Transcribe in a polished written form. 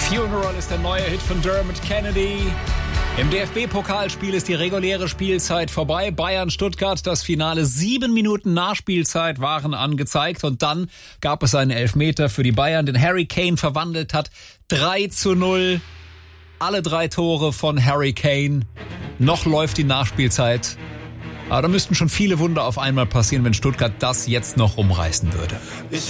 Funeral ist der neue Hit von Dermot Kennedy. Im DFB-Pokalspiel ist die reguläre Spielzeit vorbei. Bayern-Stuttgart, das Finale. 7 Minuten Nachspielzeit waren angezeigt. Und dann gab es einen Elfmeter für die Bayern, den Harry Kane verwandelt hat. 3:0. Alle 3 Tore von Harry Kane. Noch läuft die Nachspielzeit. Aber da müssten schon viele Wunder auf einmal passieren, wenn Stuttgart das jetzt noch umreißen würde.